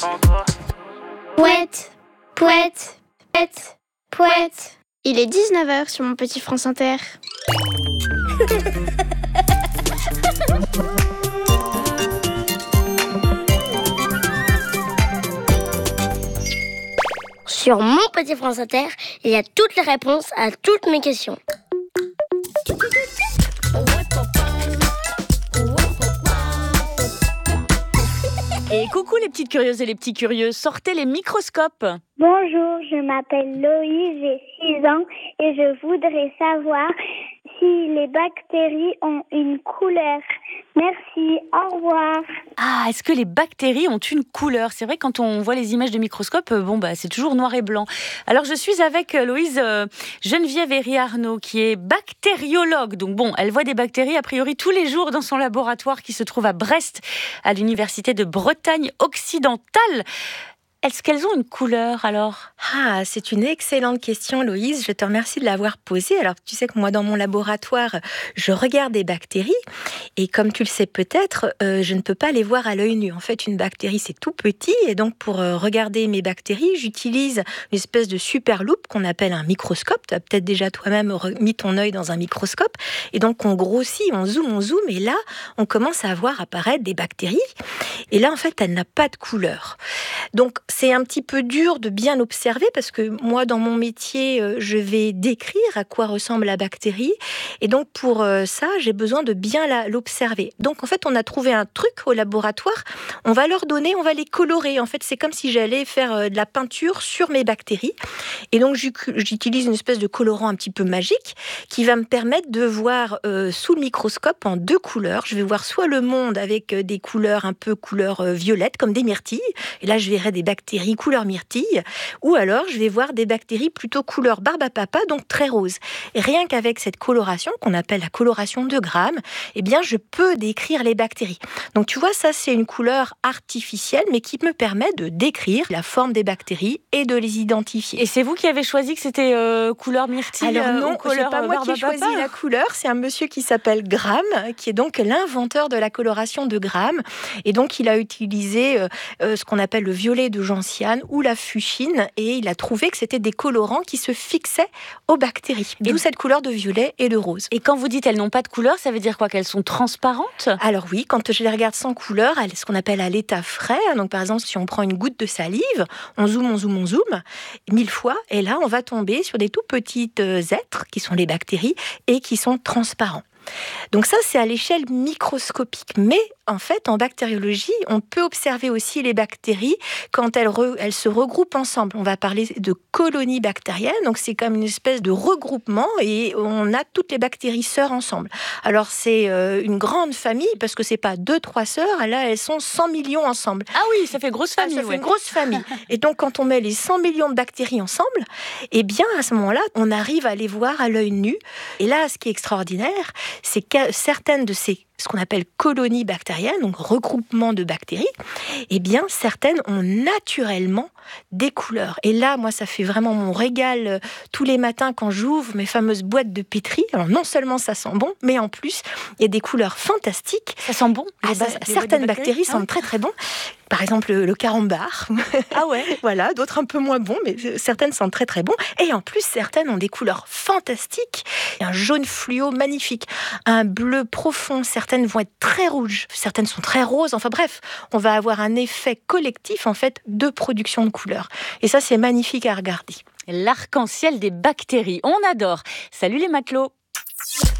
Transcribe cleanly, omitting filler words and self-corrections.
Pouette, pouette, pouette, pouette. Il est 19h sur mon petit France Inter. Sur mon petit France Inter, il y a toutes les réponses à toutes mes questions. Et coucou les petites curieuses et les petits curieux, sortez les microscopes. Bonjour, je m'appelle Loïs, j'ai 6 ans et je voudrais savoir si les bactéries ont une couleur. Merci, au revoir. Ah, est-ce que les bactéries ont une couleur ? C'est vrai, quand on voit les images de microscope, c'est toujours noir et blanc. Alors, je suis avec Loïse Geneviève Herry-Arnaud, qui est bactériologue. Donc elle voit des bactéries, a priori, tous les jours dans son laboratoire qui se trouve à Brest, à l'université de Bretagne occidentale. Est-ce qu'elles ont une couleur, alors ? Ah, c'est une excellente question, Loïse. Je te remercie de l'avoir posée. Alors, tu sais que moi, dans mon laboratoire, je regarde des bactéries. Et comme tu le sais peut-être, je ne peux pas les voir à l'œil nu. En fait, une bactérie, c'est tout petit. Et donc, pour regarder mes bactéries, j'utilise une espèce de super loupe qu'on appelle un microscope. Tu as peut-être déjà toi-même mis ton œil dans un microscope. Et donc, on grossit, on zoome. Et là, on commence à voir apparaître des bactéries. Et là, en fait, elle n'a pas de couleur. Donc, c'est un petit peu dur de bien observer parce que moi, dans mon métier, je vais décrire à quoi ressemble la bactérie. Et donc, pour ça, j'ai besoin de bien l'observer. Donc, en fait, on a trouvé un truc au laboratoire. On va les colorer. En fait, c'est comme si j'allais faire de la peinture sur mes bactéries. Et donc, j'utilise une espèce de colorant un petit peu magique qui va me permettre de voir sous le microscope en 2 couleurs. Je vais voir soit le monde avec des couleurs un peu couleur violette, comme des myrtilles. Et là, je verrai des bactéries couleur myrtille. Ou alors, je vais voir des bactéries plutôt couleur barbe à papa, donc très rose. Et rien qu'avec cette coloration, qu'on appelle la coloration de Gram, eh bien, je peux décrire les bactéries. Donc, tu vois, ça, c'est une couleur artificielle, mais qui me permet de décrire la forme des bactéries et de les identifier. Et c'est vous qui avez choisi que c'était couleur myrtille ? Alors non, couleur c'est pas moi qui ai choisi la couleur, c'est un monsieur qui s'appelle Gram, qui est donc l'inventeur de la coloration de Gram. Et donc, il a utilisé ce qu'on appelle le violet de gentiane ou la fuchsine, et il a trouvé que c'était des colorants qui se fixaient aux bactéries. D'où cette couleur de violet et de rose. Et quand vous dites elles n'ont pas de couleur, ça veut dire quoi ? Qu'elles sont transparentes ? Alors oui, quand je les regarde sans couleur, ce qu'on appelle à l'état frais. Donc par exemple, si on prend une goutte de salive, on zoome 1000 fois, et là on va tomber sur des tout petites êtres qui sont les bactéries et qui sont transparents. Donc ça, c'est à l'échelle microscopique. Mais en fait, en bactériologie, on peut observer aussi les bactéries quand elles se regroupent ensemble. On va parler de colonies bactériennes. Donc c'est comme une espèce de regroupement et on a toutes les bactéries sœurs ensemble. Alors c'est une grande famille parce que c'est pas 2-3 sœurs. Là, elles sont 100 millions ensemble. Ah oui, ça fait grosse famille. Ça fait une grosse famille. Et donc quand on met les 100 millions de bactéries ensemble, eh bien à ce moment-là, on arrive à les voir à l'œil nu. Et là, ce qui est extraordinaire, c'est que certaines de ce qu'on appelle colonies bactériennes, donc regroupement de bactéries, eh bien, certaines ont naturellement des couleurs. Et là, moi, ça fait vraiment mon régal tous les matins quand j'ouvre mes fameuses boîtes de pétri. Alors, non seulement ça sent bon, mais en plus, il y a des couleurs fantastiques. Ça sent bon ? Certaines bactéries sentent très, très bon. Par exemple, le carambar. Ah ouais. Voilà, d'autres un peu moins bons, mais certaines sentent très, très bon. Et en plus, certaines ont des couleurs fantastiques. Un jaune fluo magnifique, un bleu profond. Certaines vont être très rouges, certaines sont très roses. Enfin bref, on va avoir un effet collectif, en fait, de production de couleurs. Et ça, c'est magnifique à regarder. L'arc-en-ciel des bactéries, on adore. Salut les matelots.